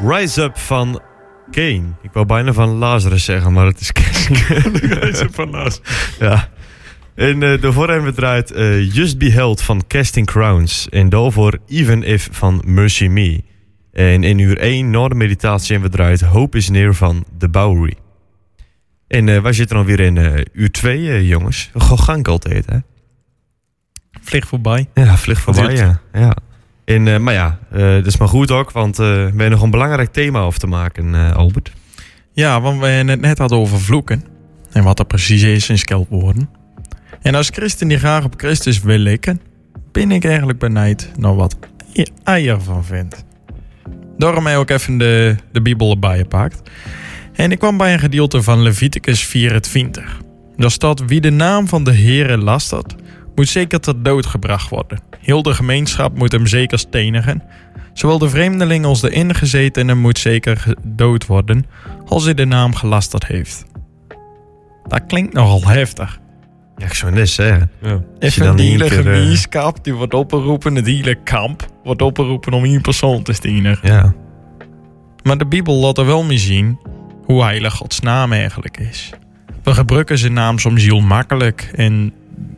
Rise Up van Kane. Ik wou bijna van Lazarus zeggen, maar het is Kane. Rise Up van Lazarus. Ja. En daarvoor hebben we draait Just Be Held van Casting Crowns. En daarvoor Even If van Mercy Me. En in uur 1 na de meditatie hebben we draait Hope Is Near van The Bowery. En wij zitten alweer in uur 2, jongens. Gewoon gang altijd, hè? Vlieg voorbij. Ja, vlieg voorbij, ja. En, maar ja, dat is maar goed ook, want we hebben nog een belangrijk thema over te maken, Albert. Ja, want we het net hadden over vloeken. En wat dat precies is in skelwoorden. En als christen die graag op Christus wil likken, ben ik eigenlijk benijd naar wat hij ervan vindt. Daarom heb ik ook even de Bijbel erbij gepakt. En ik kwam bij een gedeelte van Leviticus 24. Daar staat: wie de naam van de Heere lastert, moet zeker ter dood gebracht worden. Heel de gemeenschap moet hem zeker stenigen. Zowel de vreemdeling als de ingezetene moet zeker gedood worden, als hij de naam gelasterd heeft. Dat klinkt nogal heftig. Ja, ik zou net zeggen. Ja. Even die hele gemeenschap die wordt opgeroepen, het hele kamp wordt opgeroepen om één persoon te stenigen. Ja. Maar de Bijbel laat er wel mee zien hoe heilig Gods naam eigenlijk is. We gebruiken zijn naam soms heel makkelijk en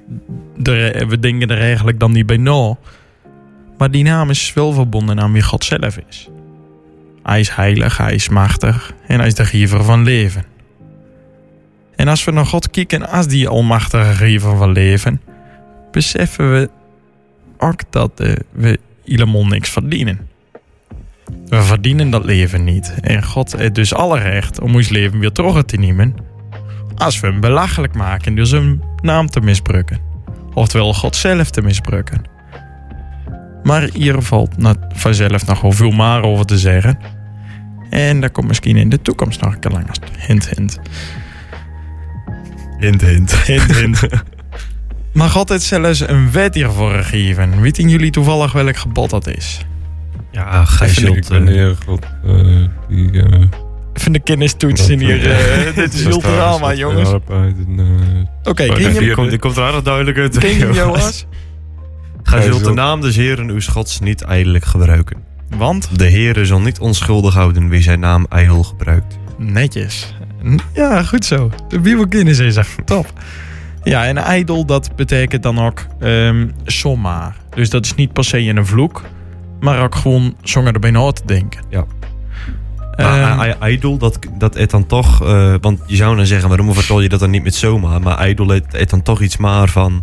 we denken er eigenlijk dan niet bij na. Maar die naam is wel verbonden aan wie God zelf is. Hij is heilig, hij is machtig en hij is de gever van leven. En als we naar God kijken als die almachtige gever van leven, beseffen we ook dat we helemaal niks verdienen. We verdienen dat leven niet. En God heeft dus alle recht om ons leven weer terug te nemen als we hem belachelijk maken door zijn naam te misbruiken. Oftewel God zelf te misbruiken. Maar hier valt vanzelf nog wel veel maar over te zeggen. En dat komt misschien in de toekomst nog een keer langer. Hint, hint. Hint, hint. Hint, hint. Maar God heeft zelfs een wet hiervoor gegeven. Weten jullie toevallig welk gebod dat is? Ja, gij zult... Even de kennistoetsen hier. Dit is heel drama, jongens. Oké, die komt er aardig duidelijk uit. Ken je Joas? Gij zult de naam des Heeren uw Gods niet ijdelijk gebruiken. Want? De Heere zal niet onschuldig houden wie zijn naam ijdel gebruikt. Netjes. Ja, goed zo. De Bibelkennis is echt top. Ja, en ijdel, dat betekent dan ook zomaar. Dus dat is niet per se een vloek, maar ook gewoon zonder erbij na te denken. Ja. Ijdel, dat het dan toch... want je zou dan zeggen, waarom vertel je dat dan niet met zomaar? Maar ijdel het dan toch iets maar van...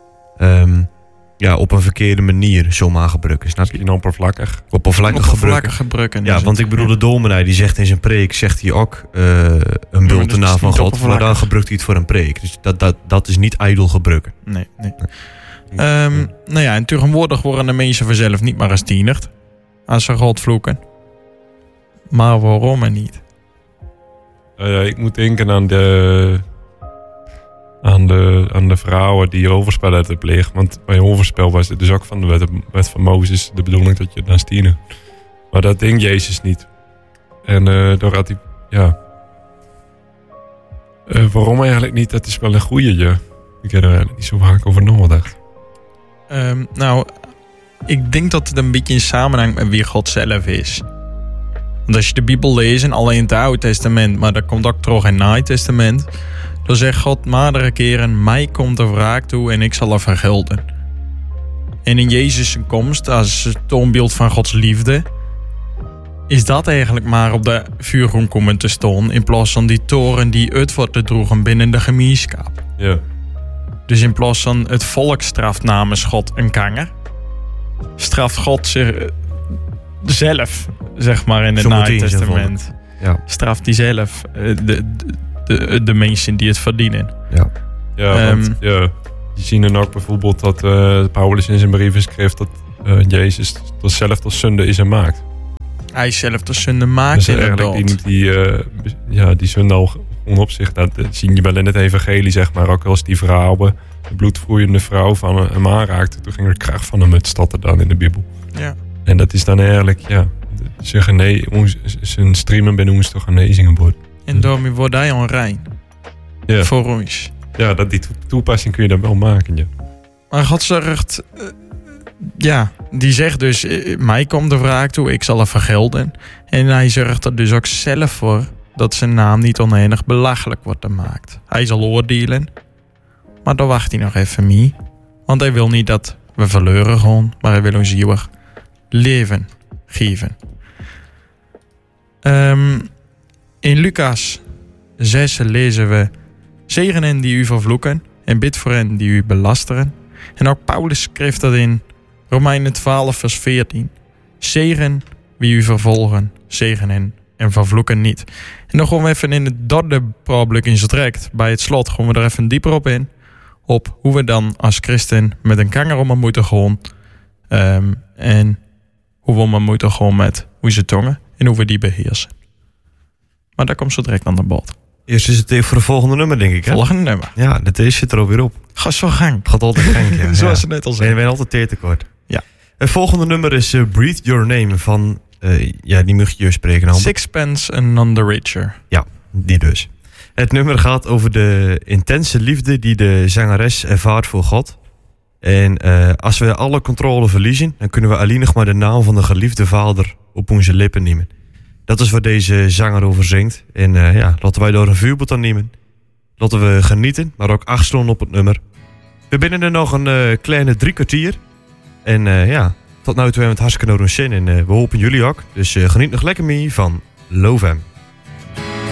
op een verkeerde manier zomaar gebruiken, snap je? Oppervlakkig gebruiken. Ja, want ik bedoel, de dominee die zegt in zijn preek, zegt hij ook een bultenaar van God. Maar dan gebruikt hij het voor een preek. Dus dat is niet ijdel gebruiken. Nee. Nou ja, en tegenwoordig worden de mensen vanzelf niet meer gesteenigd als ze God vloeken. Maar waarom er niet? Ik moet denken aan de vrouwen die overspel hebben gepleegd. Want bij overspel was het dus ook van de wet van Mozes de bedoeling dat je dan stienen. Maar dat denkt Jezus niet. En door had hij... Ja. Waarom eigenlijk niet? Dat is wel een goeie. Ik heb er eigenlijk niet zo vaak over nagedacht. Ik denk dat het een beetje in samenhang met wie God zelf is. Want als je de Bijbel leest, alleen in het Oude Testament, maar dat komt ook terug in het Nieuwe Testament, dan zegt God meerdere keren: mij komt de wraak toe en ik zal er vergelden. En in Jezus' komst, als toonbeeld van Gods liefde, is dat eigenlijk maar op de vuurgrond komen te staan, in plaats van die toren die uit wordt gedroegen binnen de gemeenschap. Ja. Dus in plaats van het volk straft namens God een kanger, straft God zichzelf, zeg maar, in het Nieuwe Testament. Ja. Straft hij zelf de mensen die het verdienen. Ja. Want je ziet dan ook bijvoorbeeld dat Paulus in zijn brieven schreef dat Jezus tot zelf tot zonde is en maakt. Hij zelf tot zonde maakt, dus eigenlijk die zonde al onopzicht. Dat zie je wel in het evangelie, zeg maar. Ook als die vrouwen, de bloedvloeiende vrouw van hem aanraakte, toen ging er kracht van hem, het staat er dan in de Bijbel. Ja. En dat is dan eigenlijk, zijn streamen binnen ons toch genezingen worden. En daarmee wordt hij onrein. Ja. Voor ons. Ja, die toepassing kun je dan wel maken, ja. Maar God zorgt die zegt dus, mij komt de vraag toe, ik zal er vergelden. En hij zorgt er dus ook zelf voor dat zijn naam niet oneindig belachelijk wordt gemaakt. Hij zal oordelen, maar dan wacht hij nog even mee. Want hij wil niet dat we verleuren gaan, maar hij wil ons eeuwig leven geven. In Lucas 6 lezen we: zegen hen die u vervloeken en bid voor hen die u belasteren. En ook Paulus schreef dat in Romeinen 12 vers 14. Zegen wie u vervolgen, zegen hen en vervloeken niet. En dan gaan we even in het derde probleem in zijn trekt. Bij het slot gaan we er even dieper op in. Op hoe we dan als christen met een kanger om moeten gaan. En hoe we om moeten gaan met onze tongen en hoe we die beheersen. Maar daar komt zo direct aan de bod. Eerst is het even voor de volgende nummer, denk ik. Hè? Volgende nummer. Ja, de deze zit er alweer op. Ga zo gang. Gaat altijd gang, ja. Zoals ze net al zei. En we zijn altijd teertekort. Ja. Het volgende nummer is Breathe Your Name van... die mag je spreken. Sixpence and None the Richer. Ja, die dus. Het nummer gaat over de intense liefde die de zangeres ervaart voor God. En als we alle controle verliezen, dan kunnen we alleen nog maar de naam van de geliefde vader op onze lippen nemen. Dat is waar deze zanger over zingt. En laten wij door een vuurboot aan nemen. Laten we genieten, maar ook achtslaan op het nummer. We binnen er nog een kleine 3 kwartier. En tot nu toe hebben we het hartstikke naar ons zin. En we hopen jullie ook. Dus geniet nog lekker mee van Love Hem.